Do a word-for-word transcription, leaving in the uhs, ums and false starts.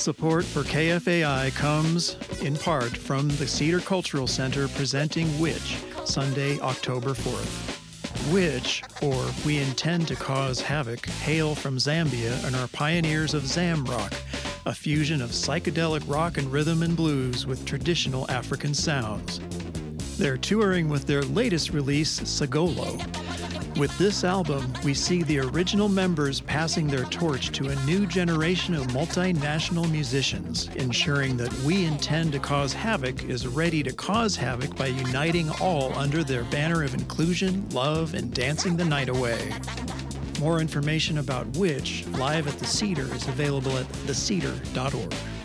Support for K F A I comes, in part, from the Cedar Cultural Center presenting Witch, Sunday, October fourth. Witch, or We Intend to Cause Havoc, hail from Zambia and are pioneers of Zamrock, a fusion of psychedelic rock and rhythm and blues with traditional African sounds. They're touring with their latest release, Sagolo. With this album, we see the original members passing their torch to a new generation of multinational musicians, ensuring that We Intend to Cause Havoc is ready to cause havoc by uniting all under their banner of inclusion, love, and dancing the night away. More information about Witch, live at the Cedar, is available at the cedar dot org.